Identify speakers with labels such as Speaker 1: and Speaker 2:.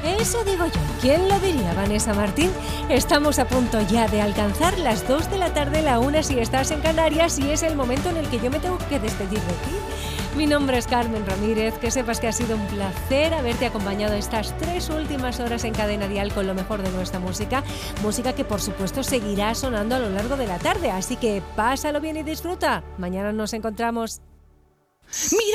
Speaker 1: Eso digo yo. ¿Quién lo diría, Vanessa Martín? Estamos a punto ya de alcanzar las 2 de la tarde, la 1 si estás en Canarias, y es el momento en el que yo me tengo que despedir de ti. Mi nombre es Carmen Ramírez, que sepas que ha sido un placer haberte acompañado estas 3 últimas horas en Cadena Dial con lo mejor de nuestra música, música que por supuesto seguirá sonando a lo largo de la tarde, así que pásalo bien y disfruta. Mañana nos encontramos. ¡Mira!